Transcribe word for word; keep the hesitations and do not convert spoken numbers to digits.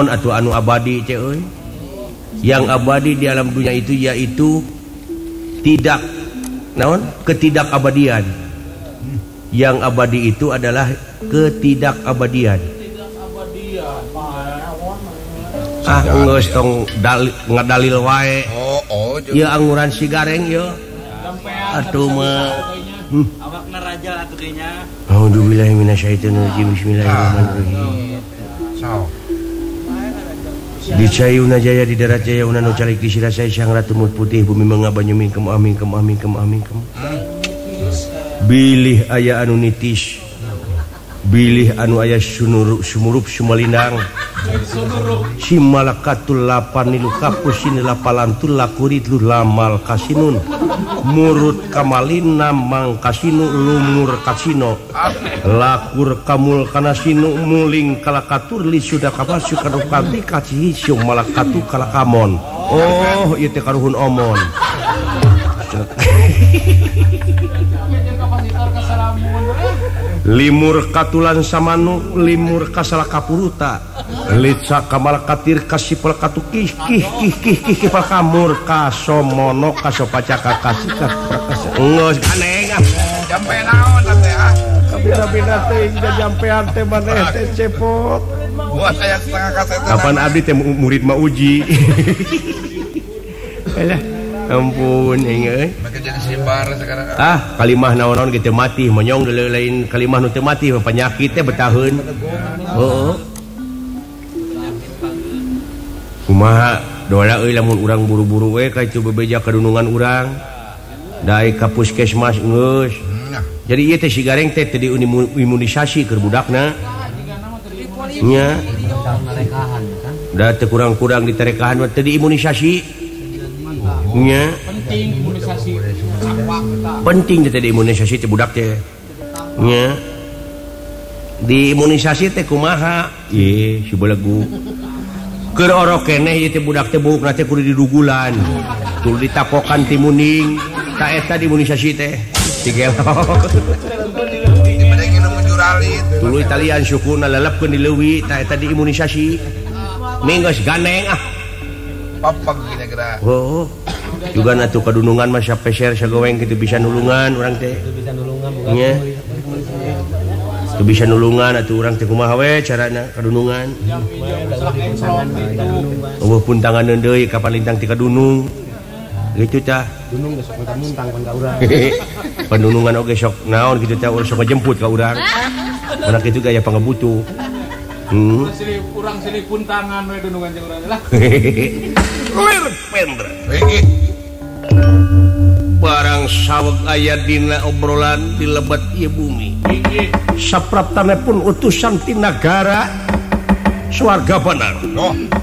naon atuh anu abadi teh euy yang abadi di alam dunia itu yaitu tidak naon ketidakabadian yang abadi itu adalah ketidakabadian ah geus tong dalil ngadalil wae oh oh ieu anguran si gareng ieu atuh mah hmm. Awakna raja atuh teh nya A'udzubillahi minasyaitonir rajim bismillahirrahmanirrahim saw di cayuna jaya di darat jaya una nu calik di sirasai sang ratu mut putih bumi mangabanyum mingkem amin kem amin kem amin kem bilih aya anu nitis bilih anu aya sunuruk sumurup sumalindang si malakatul lapan nilu kapus ini lapalantul lakurit lu lamal kasinun murut kamalin namang kasinu lumur kasino lakur kamul kanasinu muling kalakatur li sudah kapasu karukabi kaci hisyum malakatu kalakamon oh ieu teh karuhun omon limur katulan samanu limur kasala kapuruta litsa kamalakatir kasipal katukih kih kih kih kih kih kamur kasomono kasopacaka kasika geus ganeng jampe naon teh ah kabina-bina teh jampean teh maneh teh cepot buat aya setengah kaset kapan abdi teh murid mah uji alah ampun aing euy make jadi simbar sekarang ah kalimah naon-naon kitu mati monyong lain kalimah nu teu mati penyakit teh betaheun heuh kumaha doa euy lamun urang buru-buru we ka itu bebeja kadunungan urang daek ka puskesmas geus jadi ieu teh si gareng teh teu diimunisasi keur budakna nya da teu kurang-kurang diterekahan mah teu diimunisasi nya penting imunisasi penting teh diimunisasi teh budak teh nya diimunisasi teh kumaha ieu si belegu keur orok keneh ieu teh budak teh buukna teh kudu didugulan kudu ditapokan ti muning ta eta diimunisasi teh si gelo tuluy talian sukuna lelepkeun di leuwih ta eta diimunisasi minggeus ganeng ah papag kira-kira oh juga natu kadunungan mah sapeser sagaweng kitu bisa nulungan urang teh bisa nulungan nya teu bisa nulungan atuh urang teh kumaha we carana kadunungan eueuh puntangan deui kapan lintang ti kadunung gitu tah dunung geus sok muntang pan ka urang panunungan oge sok naon kitu teh urang sok ngajemput ka urang mana kitu gaya pangabutuh hmm silih urang silih puntangan we dunungan jeung urang lah lir pendra barang saweg aya dina obrolan di lebat ieu bumi sapraptana pun utusan ti nagara swarga bener oh